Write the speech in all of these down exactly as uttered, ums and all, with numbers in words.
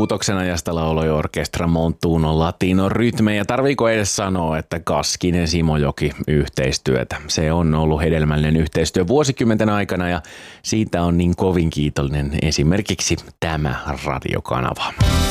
muutoksen ajasta lauloi orkestra Montuno Latino rytmejä. Tarviiko edes sanoa, että Kaskinen Simojoki yhteistyötä? Se on ollut hedelmällinen yhteistyö vuosikymmenten aikana ja siitä on niin kovin kiitollinen esimerkiksi tämä radiokanava.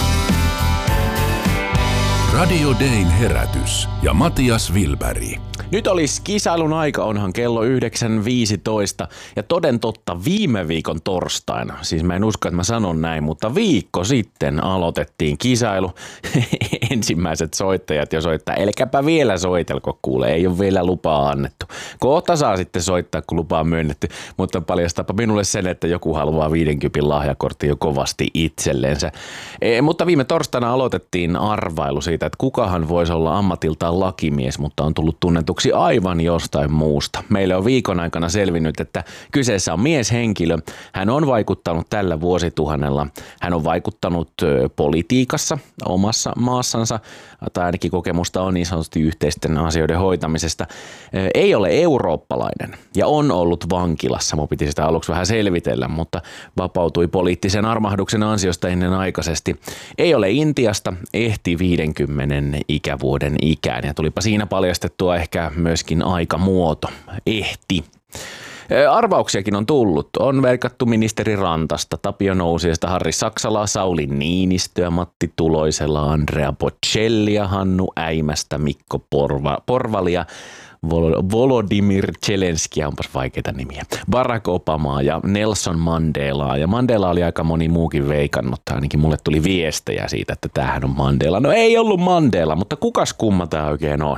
Radio Dayn herätys ja Matias Wilberg. Nyt olisi kisailun aika, onhan kello yhdeksän viisitoista ja toden totta viime viikon torstaina, siis mä en usko, että mä sanon näin, mutta viikko sitten aloitettiin kisailu. Ensimmäiset soittajat jo soittaa, elkäpä vielä soitelko kuule, ei ole vielä lupaa annettu. Kohta saa sitten soittaa, kun lupaa on myönnetty, mutta paljastapa minulle sen, että joku haluaa viidenkympin lahjakortti jo kovasti itsellensä. E, mutta viime torstaina aloitettiin arvailu siitä, että kukahan voisi olla ammatiltaan lakimies, mutta on tullut tunnetuksi aivan jostain muusta. Meille on viikon aikana selvinnyt, että kyseessä on mieshenkilö. Hän on vaikuttanut tällä vuosituhannella. Hän on vaikuttanut politiikassa omassa maassansa, tai ainakin kokemusta on niin sanotusti yhteisten asioiden hoitamisesta. Ei ole eurooppalainen ja on ollut vankilassa. Mun piti sitä aluksi vähän selvitellä, mutta vapautui poliittisen armahduksen ansiosta ennen aikaisesti. Ei ole Intiasta, ehti viidenkymmenen ikävuoden ikään ja tulipa siinä paljastettua ehkä myöskin aikamuoto. Ehti. Arvauksiakin on tullut. On verkattu ministeri Rantasta, Tapio Nousiasta, Harri Saksalaa, Sauli Niinistöä, Matti Tuloisella, Andrea Bocellia, Hannu Äimästä, Mikko Porva, Porvalia, Vol- Volodymyr Zelenskiä, onpas vaikeita nimiä, Barack Obamaa ja Nelson Mandelaa. Ja Mandela oli aika moni muukin veikannut, ainakin mulle tuli viestejä siitä, että tämähän on Mandela. No ei ollut Mandela, mutta kukas kumma tämä oikein on?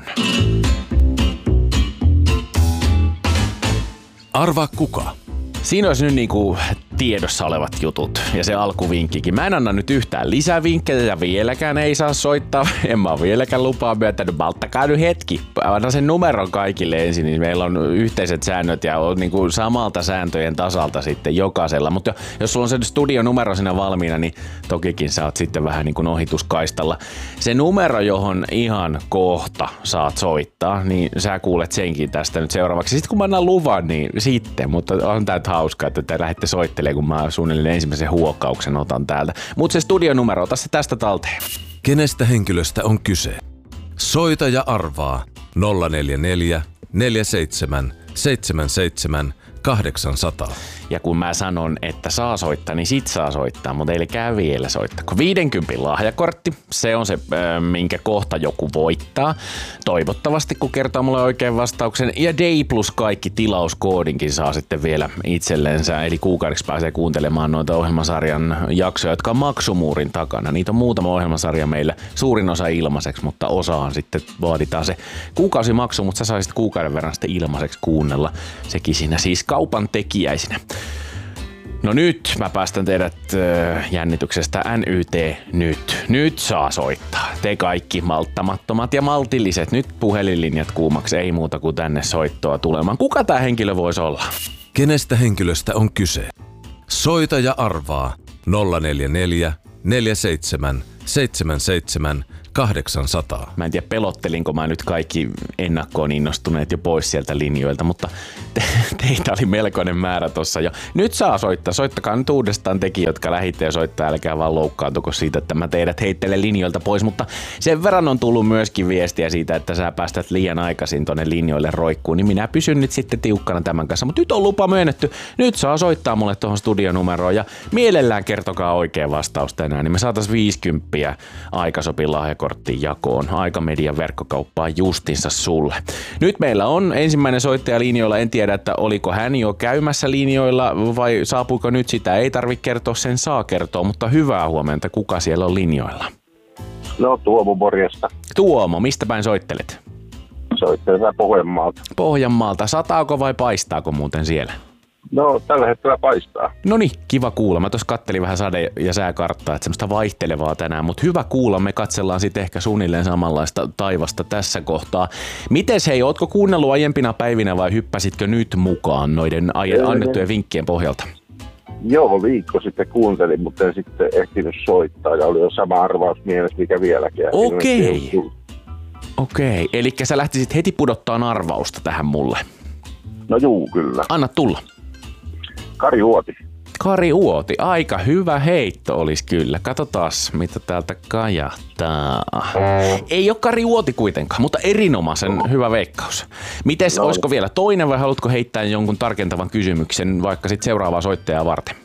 Arvaa kuka? Siinä olisi nyt niinku tiedossa olevat jutut ja se alkuvinkkikin. Mä en anna nyt yhtään lisävinkkejä ja vieläkään ei saa soittaa. En mä ole vieläkään lupaa myöntänyt. Malttakaa nyt hetki. Anna sen numeron kaikille ensin, niin meillä on yhteiset säännöt ja on niinku samalta sääntöjen tasalta sitten jokaisella. Mutta jos sulla on se studionumero siinä valmiina, niin tokikin sä oot sitten vähän niin kuin ohituskaistalla. Se numero, johon ihan kohta saat soittaa, niin sä kuulet senkin tästä nyt seuraavaksi. Sitten kun mä annan luvan, niin sitten. Mutta on tää hauskaa, että te lähdette soittelemaan, kun mä suunnilleen ensimmäisen huokkauksen otan täältä. Mutta se studionumero, ota se tästä talteen. Kenestä henkilöstä on kyse? Soita ja arvaa nolla neljä neljä, neljä seitsemän, seitsemän seitsemän, kahdeksan nolla nolla. Ja kun mä sanon, että saa soittaa, niin sit saa soittaa, mutta eikä vielä soittaa. viidenkympin lahjakortti, se on se, minkä kohta joku voittaa. Toivottavasti, kun kertoo mulle oikein vastauksen. Ja Day plus kaikki tilauskoodinkin saa sitten vielä itsellensä. Eli kuukaudeksi pääsee kuuntelemaan noita ohjelmasarjan jaksoja, jotka on maksumuurin takana. Niitä on muutama ohjelmasarja meillä. Suurin osa ilmaiseksi, mutta osaan sitten vaaditaan se kuukausimaksu, mutta sä saisit kuukauden verran sitten ilmaiseksi kuunnella. Sekin siinä siis kaupan tekijäisinä. No nyt mä päästän teidät äh, jännityksestä N Y T nyt. Nyt saa soittaa. Te kaikki malttamattomat ja maltilliset. Nyt puhelinlinjat kuumaksi, ei muuta kuin tänne soittoa tulemaan. Kuka tää henkilö voisi olla? Kenestä henkilöstä on kyse? Soita ja arvaa nolla neljä neljä, neljä seitsemän, seitsemän seitsemän, kahdeksan nolla nolla. Mä en tiedä, pelottelinko mä nyt kaikki ennakkoon innostuneet jo pois sieltä linjoilta, mutta te, teitä oli melkoinen määrä tossa jo. Nyt saa soittaa. Soittakaa nyt uudestaan tekin, jotka lähitte ja soittaa. Älkää vaan loukkaantuko siitä, että mä teidät heittelen linjoilta pois, mutta sen verran on tullut myöskin viestiä siitä, että sä päästät liian aikaisin tonne linjoille roikkuun, niin minä pysyn nyt sitten tiukkana tämän kanssa. Mutta nyt on lupa myönnetty. Nyt saa soittaa mulle tuohon studionumeroon ja mielellään kertokaa oikea vastaus tänään, niin me saatais viisikymppiä aikasopilahjakorttia jakoon Aikamedian verkkokauppaa justinsa sulle. Nyt meillä on ensimmäinen soittaja linjoilla. En tiedä, että oliko hän jo käymässä linjoilla vai saapuiko nyt sitä. Ei tarvitse kertoa, sen saa kertoa, mutta hyvää huomenta. Kuka siellä on linjoilla? No Tuomo, morjesta. Tuomo, mistä päin soittelet? Soittelen Pohjanmaalta. Pohjanmaalta. Sataako vai paistaako muuten siellä? No tällä hetkellä paistaa. Noniin, kiva kuulla. Mä tuossa kattelin vähän sade- ja sääkarttaa, että semmoista vaihtelevaa tänään, mutta hyvä kuulla. Me katsellaan sitten ehkä suunnilleen samanlaista taivasta tässä kohtaa. Mites hei, ootko kuunnellut aiempina päivinä vai hyppäsitkö nyt mukaan noiden annettujen vinkkien pohjalta? Joo, viikko sitten kuuntelin, mutta en sitten ehtinyt soittaa ja oli jo sama arvaus mielessä, mikä vieläkin. Okei. Okei, eli sä lähtisit heti pudottaa arvausta tähän mulle. No juu, kyllä. Anna tulla. Kari Huoti. Kari Uoti, aika hyvä heitto olisi kyllä. Katsotaas, mitä täältä kajahtaa. Ei ole Kari Uoti kuitenkaan, mutta erinomaisen hyvä veikkaus. Mites, no. Olisiko vielä toinen vai haluatko heittää jonkun tarkentavan kysymyksen vaikka sitten seuraavaa soittajaa varten?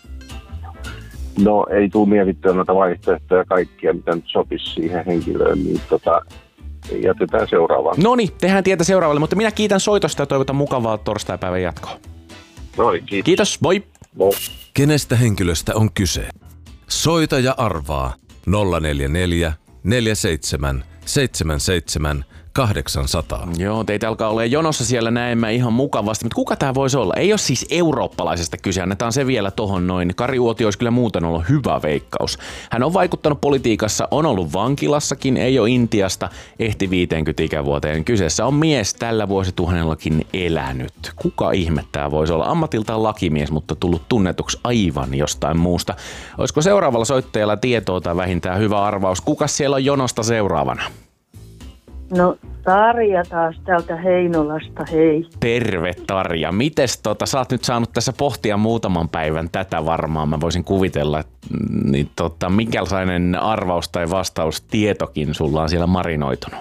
No ei tule mietittyä noita vaihtoehtoja kaikkia, mitä nyt sopisi siihen henkilöön, niin tota, jätetään seuraavaan. No niin, tehdään tietä seuraavalle, mutta minä kiitän soitosta ja toivotan mukavaa torstaipäivän jatkoa. No niin, kiitos. Kiitos, moi! Moi. Kenestä henkilöstä on kyse? Soita ja arvaa nolla neljä neljä, neljä seitsemän, seitsemän seitsemän, kahdeksan nolla nolla. Joo, teitä alkaa olla jonossa siellä näemmä ihan mukavasti, mutta kuka tää voisi olla? Ei ole siis eurooppalaisesta kyse, annetaan se vielä tohon noin. Kari Uoti olisi kyllä muuten ollut hyvä veikkaus. Hän on vaikuttanut politiikassa, on ollut vankilassakin, ei ole Intiasta, ehti viisikymmentä ikävuoteen. Kyseessä on mies tällä vuosituhannellakin elänyt. Kuka ihme tää voisi olla? Ammatiltaan lakimies, mutta tullut tunnetuksi aivan jostain muusta. Olisiko seuraavalla soittajalla tietoa tai vähintään hyvä arvaus? Kuka siellä on jonosta seuraavana? No Tarja taas täältä Heinolasta, hei. Terve Tarja. Mites tota, sä oot nyt saanut tässä pohtia muutaman päivän tätä varmaan. Mä voisin kuvitella, että niin, tota, minkälainen arvaus tai vastaustietokin sulla on siellä marinoitunut?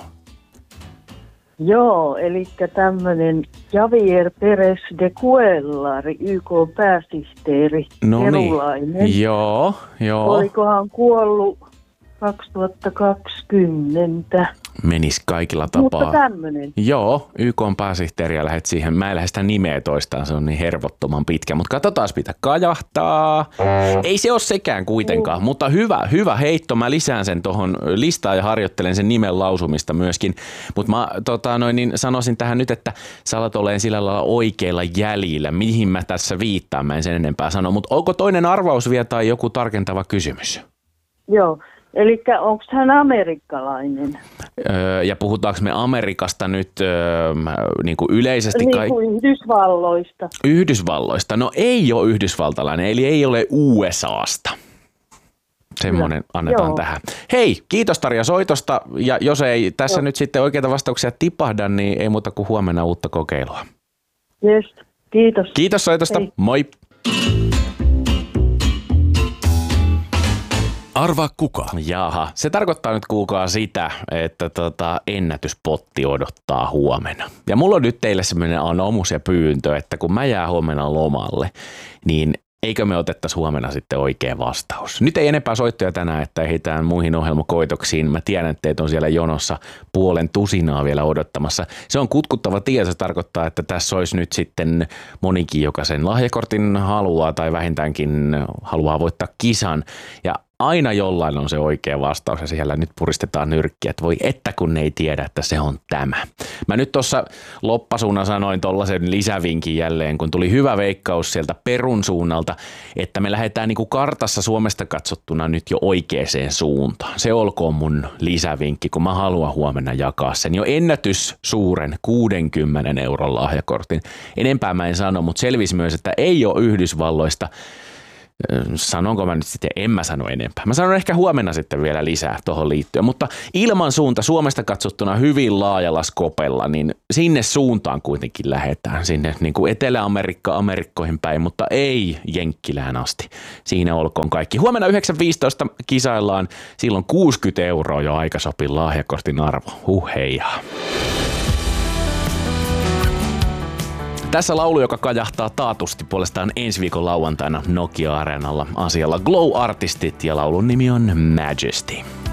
Joo, eli tämmönen Javier Pérez de Cuellar, Y K-pääsihteeri, No perulainen. niin, joo, joo. Olikohan kuollut kaksituhattakaksikymmentä. Menis kaikilla tapaa. Mutta tämmönen. Joo, Y K:n pääsihteeriä lähet siihen. Mä en lähde sitä nimeä toistaan, se on niin hervottoman pitkä. Mutta katsotaan, mitä kajahtaa. Ei se ole sekään kuitenkaan, mm. mutta hyvä, hyvä heitto. Mä lisään sen tuohon listaan ja harjoittelen sen nimen lausumista myöskin. Mutta mä tota, noin, niin sanoisin tähän nyt, että sä alat olemaan sillä lailla oikeilla jäljillä. Mihin mä tässä viittaan, mä en sen enempää sano. Mutta onko toinen arvaus vielä tai joku tarkentava kysymys? Joo. Eli onko hän amerikkalainen? Öö, ja puhutaanko me Amerikasta nyt öö, niin kuin yleisesti? Niin kuin Yhdysvalloista. Yhdysvalloista? No ei ole yhdysvaltalainen, eli ei ole U S A:sta. Semmoinen annetaan Joo. tähän. Hei, kiitos Tarja soitosta. Ja jos ei tässä Joo. nyt sitten oikeita vastauksia tipahda, niin ei muuta kuin huomenna uutta kokeilua. Yes, kiitos. Kiitos soitosta. Hei. Moi. Arvaa kuka? Jaha, se tarkoittaa nyt kuulkaa sitä, että tota, ennätyspotti odottaa huomenna. Ja mulla on nyt teille semmoinen anomus ja pyyntö, että kun mä jään huomenna lomalle, niin eikö me otettaisi huomenna sitten oikea vastaus? Nyt ei enempää soittoja tänään, että ehditään muihin ohjelmakoitoksiin. Mä tiedän, että teitä on siellä jonossa puolen tusinaa vielä odottamassa. Se on kutkuttava tie, se tarkoittaa, että tässä olisi nyt sitten monikin, joka sen lahjakortin haluaa tai vähintäänkin haluaa voittaa kisan. Ja aina jollain on se oikea vastaus ja siellä nyt puristetaan nyrkkiä, että voi että kun ne ei tiedä, että se on tämä. Mä nyt tuossa loppasuuna sanoin tollasen lisävinkin jälleen, kun tuli hyvä veikkaus sieltä Perun suunnalta, että me lähdetään niin kuin kartassa Suomesta katsottuna nyt jo oikeaan suuntaan. Se olkoon mun lisävinkki, kun mä haluan huomenna jakaa sen jo ennätys suuren kuudenkymmenen euron lahjakortin. Enempää mä en sano, mutta selvisi myös, että ei ole Yhdysvalloista. Sanonko mä nyt sitten, en mä sano enempää. Mä sanon ehkä huomenna sitten vielä lisää tuohon liittyen, mutta ilman suunta Suomesta katsottuna hyvin laajalla skopella, niin sinne suuntaan kuitenkin lähdetään, sinne niin kuin Etelä-Amerikka, Amerikkoihin päin, mutta ei Jenkkilään asti. Siinä olkoon kaikki. Huomenna yhdeksän viisitoista kisaillaan, silloin kuusikymmentä euroa jo aikasopin lahjakortin arvo. Huh heijaa. Tässä laulu, joka kajahtaa taatusti puolestaan ensi viikon lauantaina Nokia-areenalla asialla Glow Artistit ja laulun nimi on Majesty.